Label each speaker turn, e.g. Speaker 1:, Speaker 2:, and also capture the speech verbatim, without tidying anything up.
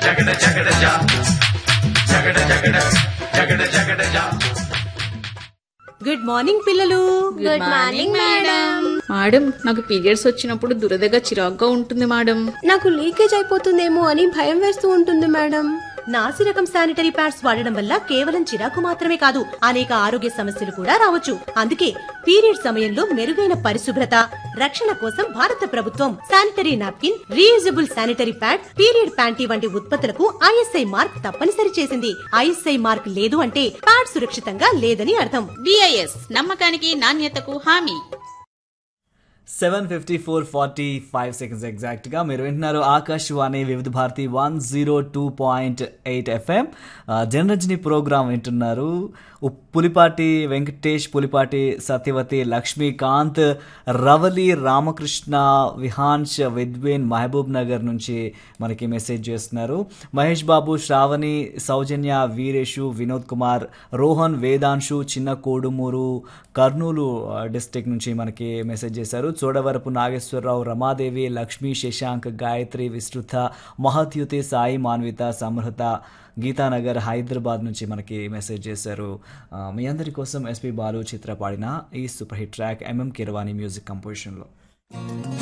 Speaker 1: జగడ జగడ జా జగడ జగడ జగడ జగడ జా.
Speaker 2: Good morning పిల్లలు.
Speaker 3: Good morning madam.
Speaker 4: మేడం నాకు పీరియడ్స్ వచ్చినప్పుడు దురదగా చిరాగ్గా ఉంటుంది మేడం.
Speaker 3: నాకు లీకేజ్ అయిపోతుందేమో అని భయం వేస్తూ ఉంటుంది మేడం.
Speaker 2: నాసి రకం శానిటరీ ప్యాడ్స్ వాడడం వల్ల కేవలం చిరాకు మాత్రమే కాదు అనేక ఆరోగ్య సమస్యలు కూడా రావచ్చు. అందుకే పీరియడ్ సమయంలో మెరుగైన పరిశుభ్రత రక్షణ కోసం భారత ప్రభుత్వం sanitary napkin, reusable sanitary pad, period panty వంటి ఉత్పత్తులకు ఐఎస్ఐ మార్క్ తప్పనిసరి చేసింది. ఐఎస్ఐ మార్క్ లేదు అంటే ప్యాడ్ సురక్షితంగా లేదని అర్థం.
Speaker 4: బిఐఎస్ నమ్మకానికి నాణ్యతకు హామీ.
Speaker 5: Seven fifty four forty five seconds ఎగ్జాక్ట్గా మీరు వింటున్నారు ఆకాశవాణి వివిధ Bharati one zero two point eight FM Janaranjani programme వింటున్నారు. పులిపాటి వెంకటేష్, పులిపాటి సత్యవతి, లక్ష్మీకాంత్, రవలి, రామకృష్ణ, విహాన్స్, విద్వేన్ మహబూబ్ నగర్ నుంచి మనకి మెసేజ్ చేస్తున్నారు. మహేష్ బాబు, శ్రావణి, సౌజన్య, వీరేషు, వినోద్ కుమార్, రోహన్, వేదాంశు, చిన్న కోడుమూరు, కర్నూలు డిస్టిక్ నుంచి మనకి మెసేజ్ చేశారు. చోడవరపు నాగేశ్వరరావు, రమాదేవి, లక్ష్మీ, శశాంక్, గాయత్రి, విస్తృత, మహత్యుతి, సాయి, మాన్విత, సమృత, గీతానగర్, హైదరాబాద్ నుంచి మనకి మెసేజ్ చేశారు. మీ అందరి కోసం ఎస్పి బాలు చిత్ర పాడిన ఈ super hit track MM Keeravani music కంపోజిషన్లో.